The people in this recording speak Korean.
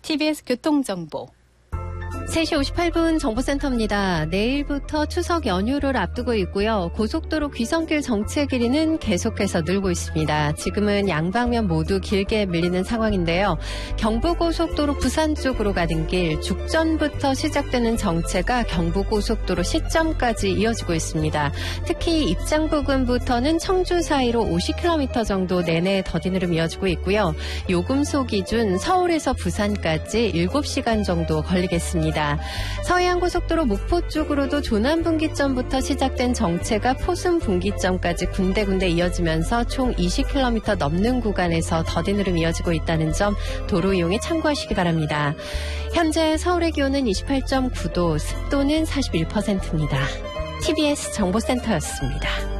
TBS 교통정보 3시 58분 정보센터입니다. 내일부터 추석 연휴를 앞두고 있고요. 고속도로 귀성길 정체 길이는 계속해서 늘고 있습니다. 지금은 양방면 모두 길게 밀리는 상황인데요. 경부고속도로 부산 쪽으로 가는 길 죽전부터 시작되는 정체가 경부고속도로 시점까지 이어지고 있습니다. 특히 입장 부근부터는 청주 사이로 50km 정도 내내 더딘 흐름 이어지고 있고요. 요금소 기준 서울에서 부산까지 7시간 정도 걸리겠습니다. 서해안고속도로 목포 쪽으로도 조남분기점부터 시작된 정체가 포순분기점까지 군데군데 이어지면서 총 20km 넘는 구간에서 더딘 흐름 이어지고 있다는 점 도로 이용에 참고하시기 바랍니다. 현재 서울의 기온은 28.9도, 습도는 41%입니다. TBS 정보센터였습니다.